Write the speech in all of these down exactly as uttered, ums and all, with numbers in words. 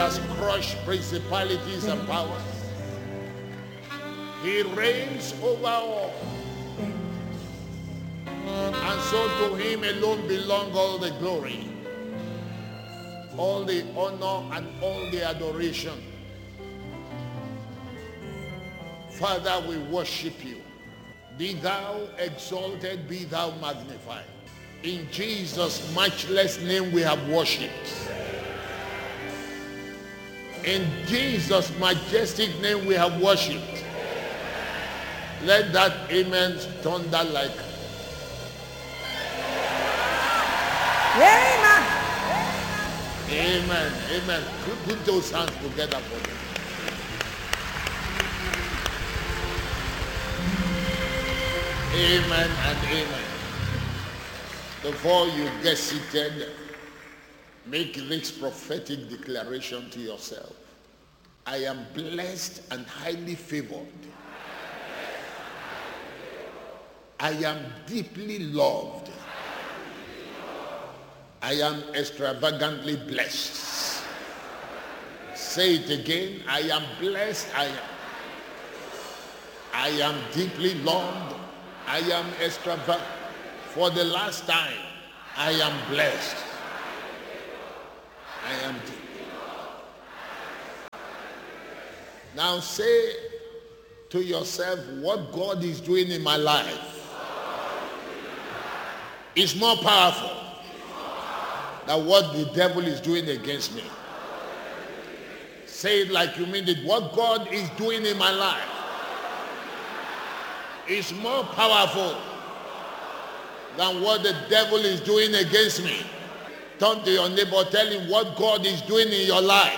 has crushed principalities and powers. He reigns over all. And so to him alone belong all the glory, all the honor, and all the adoration. Father, we worship you. Be thou exalted, be thou magnified. In Jesus' matchless name we have worshipped. In Jesus' majestic name we have worshipped. Let that amen thunder like. Amen. Amen. Amen. Put, put those hands together for them. Amen and amen. Before you get seated, make this prophetic declaration to yourself. I am blessed and highly favored. I am deeply loved. I am extravagantly blessed. Say it again. I am blessed. I am. I am deeply loved. I am extravagant. For the last time, I am blessed. I am deeply loved. Now say to yourself, what God is doing in my life is more powerful than what the devil is doing against me. Say it like you mean it. What God is doing in my life is more powerful than what the devil is doing against me. Turn to your neighbor, tell him what God is doing in your life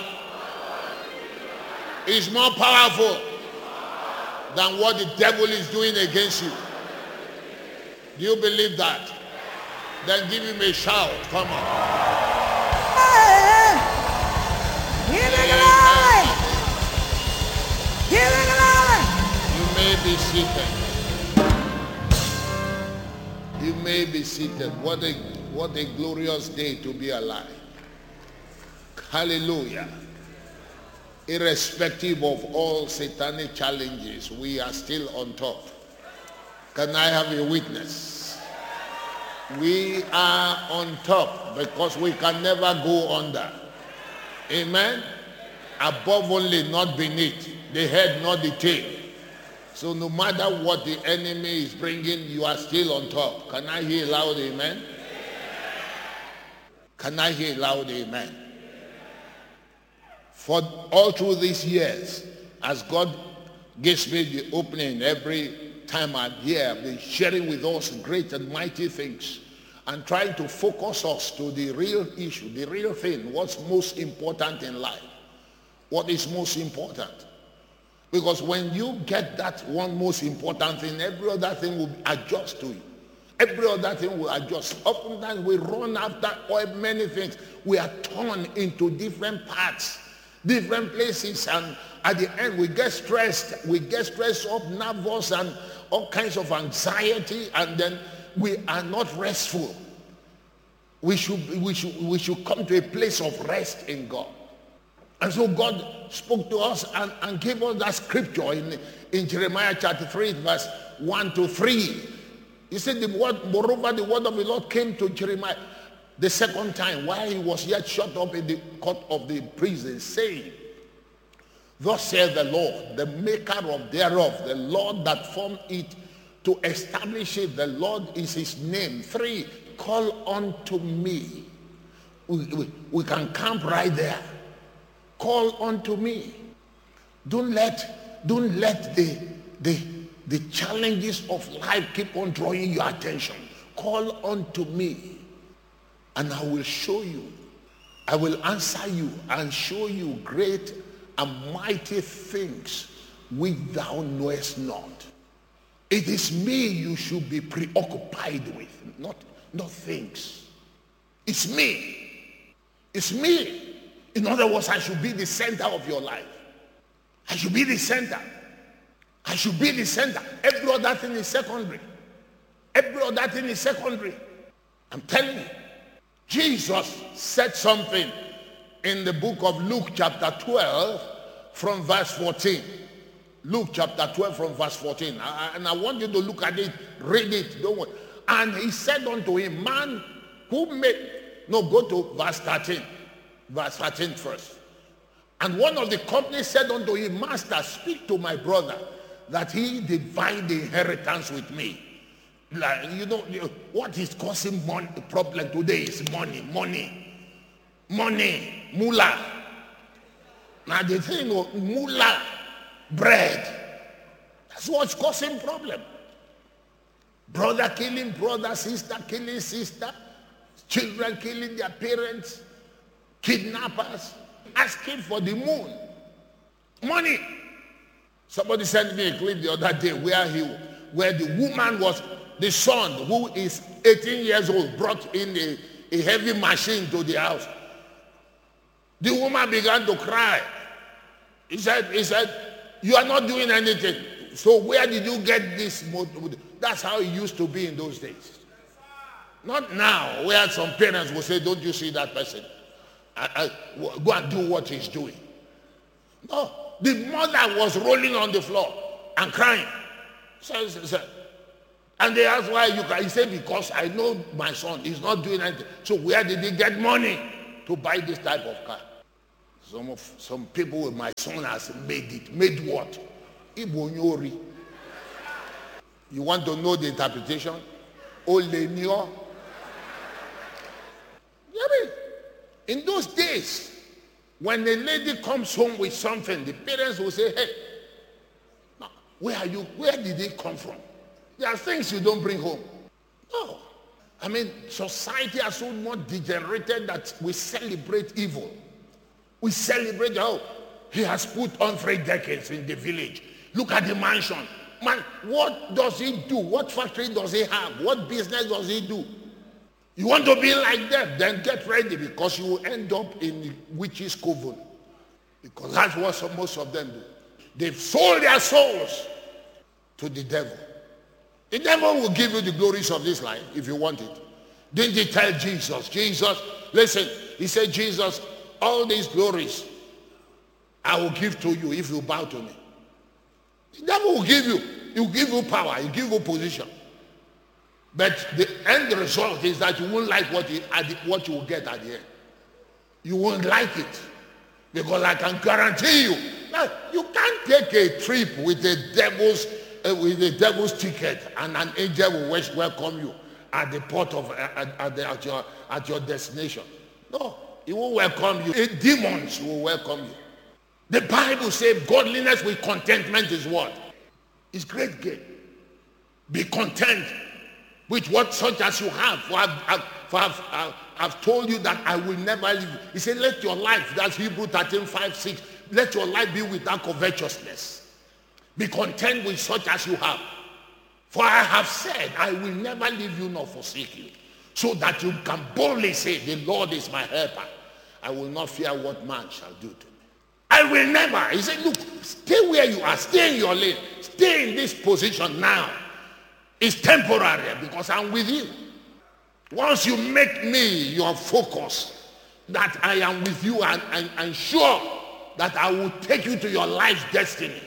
is more powerful than what the devil is doing against you. Do you believe that? Then give him a shout. Come on. Hey, give it glory. Give it glory. You may be seated. You may be seated. What a what a glorious day to be alive. Hallelujah. Irrespective of all satanic challenges, we are still on top. Can I have a witness? We are on top because we can never go under. Amen? Above only, not beneath. The head, not the tail. So no matter what the enemy is bringing, you are still on top. Can I hear loud amen? Can I hear loud amen? For all through these years, as God gives me the opening every time I'm here, I've been sharing with us great and mighty things and trying to focus us to the real issue, the real thing, what's most important in life. What is most important? Because when you get that one most important thing, every other thing will adjust to you. Every other thing will adjust. Oftentimes we run after many things. We are torn into different parts, different places, and at the end we get stressed. We get stressed up, nervous, and all kinds of anxiety, and then we are not restful. We should, we should, we should come to a place of rest in God. And so God spoke to us and, and gave us that scripture in, in Jeremiah chapter three, verse one to three. He said, the word, moreover, the word of the Lord came to Jeremiah the second time while he was yet shut up in the court of the prison, saying, thus saith the Lord, the maker of thereof, the Lord that formed it to establish it, the Lord is his name. Three, call unto me. We, we, we can camp right there. Call unto me. Don't let, don't let the, the, the challenges of life keep on drawing your attention. Call unto me, and I will show you. I will answer you and show you great and mighty things which thou knowest not. It is me you should be preoccupied with, not, not things. It's me. It's me. In other words, I should be the center of your life. I should be the center. I should be the center. Every other thing is secondary. Every other thing is secondary. I'm telling you. Jesus said something in the book of Luke chapter twelve from verse fourteen. Luke chapter twelve from verse fourteen. I, and I want you to look at it, read it, don't worry. And he said unto him, man who made, no, go to verse thirteen. Verse thirteen first. And one of the company said unto him, Master, speak to my brother that he divide the inheritance with me. Like, you know, you know, what is causing money, the problem today is money, money, money, mullah. Now the thing of mullah, bread, that's what's causing problem. Brother killing brother, sister killing sister, children killing their parents, kidnappers, asking for the moon, money. Somebody sent me a clip the other day where he, where the woman was, the son who is eighteen years old brought in a, a heavy machine to the house. The woman began to cry. He said, he said, you are not doing anything. So where did you get this? That's how it used to be in those days. Not now, where some parents will say, don't you see that person? I, I, go and do what he's doing. No, the mother was rolling on the floor and crying. So, so, so, and they asked why you cry. He said, because I know my son is not doing anything. So where did he get money to buy this type of car? Some of some people with my son has made it. Made what? Ibonyori. You want to know the interpretation? Olenio. In those days, when a lady comes home with something, the parents will say, hey, where are you? Where did they come from? There are things you don't bring home. No. I mean, society has so much degenerated that we celebrate evil. We celebrate, oh, he has put on three decades in the village. Look at the mansion. Man, what does he do? What factory does he have? What business does he do? You want to be like them, then get ready, because you will end up in witches' coven. Because that's what some, most of them do. They've sold their souls to the devil. The devil will give you the glories of this life if you want it. Didn't he tell Jesus? Jesus, listen, he said, Jesus, all these glories I will give to you if you bow to me. The devil will give you. He will give you power. He will give you position. But the end result is that you won't like what you, what you will get at the end. You won't like it. Because I can guarantee you, now, you can't take a trip with the devil's uh, with the devil's ticket and an angel will welcome you at the port of at, at, the, at your at your destination. No, he will welcome you. Demons will welcome you. The Bible says godliness with contentment is what? It's great gain. Be content with what such as you have. For I've, I've, for I've, I've, I've told you that I will never leave you. He said, let your life, that's Hebrew thirteen, five, six, let your life be without covetousness. Be content with such as you have. For I have said, I will never leave you nor forsake you. So that you can boldly say, the Lord is my helper. I will not fear what man shall do to me. I will never. He said, look, stay where you are. Stay in your lane. Stay in this position now. It's temporary because I'm with you. Once you make me your focus, that I am with you and, and, and sure that I will take you to your life's destiny.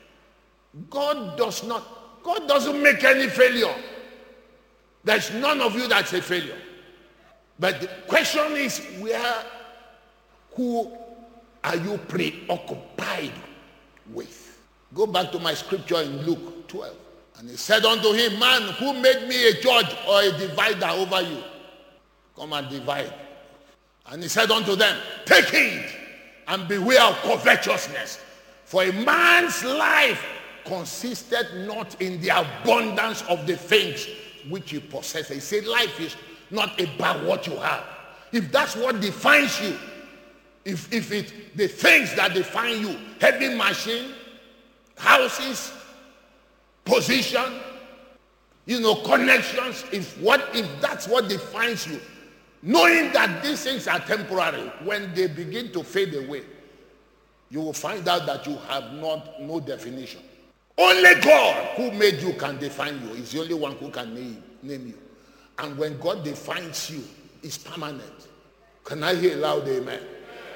God does not, God doesn't make any failure. There's none of you that's a failure. But the question is, where, who are you preoccupied with? Go back to my scripture in Luke twelve. And he said unto him, man, who made me a judge or a divider over you? Come and divide. And he said unto them, take heed and beware of covetousness. For a man's life consisted not in the abundance of the things which he possesses. He said life is not about what you have. If that's what defines you, if, if it, the things that define you, heavy machine, houses, position, you know, connections, if what if that's what defines you, knowing that these things are temporary, when they begin to fade away, you will find out that you have not no definition. Only God who made you can define you. He's the only one who can name, name you. And when God defines you, it's permanent. Can I hear a loud amen?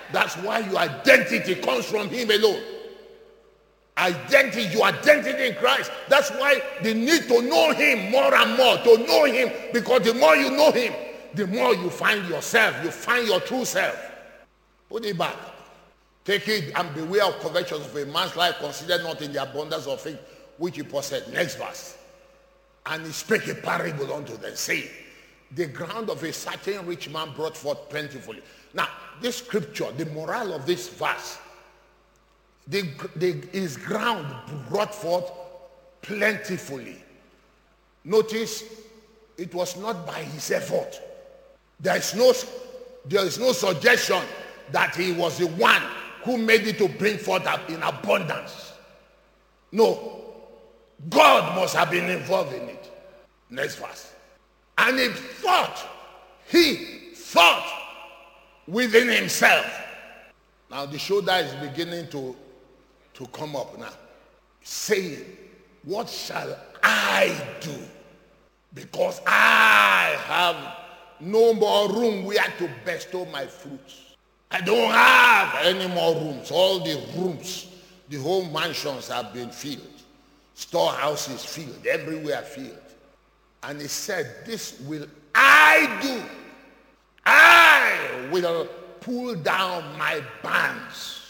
That's why your identity comes from him alone. Identity, your identity in Christ. That's why they need to know him more and more, to know him, because the more you know him, the more you find yourself, you find your true self. Put it back. Take it and beware of covetousness of a man's life, consider not in the abundance of things which he possessed. Next verse. And he spake a parable unto them, saying, the ground of a certain rich man brought forth plentifully. Now, this scripture, the moral of this verse, the, the, his ground brought forth plentifully. Notice, it was not by his effort. There is no, there is no suggestion that he was the one who made it to bring forth in abundance. No. God must have been involved in it. Next verse. And he thought, he thought within himself. Now the shoulder is beginning to, to come up now. Saying, what shall I do? Because I have no more room where to bestow my fruits. I don't have any more rooms. All the rooms, the whole mansions have been filled. Storehouses filled, everywhere filled. And he said, this will I do. I will pull down my bands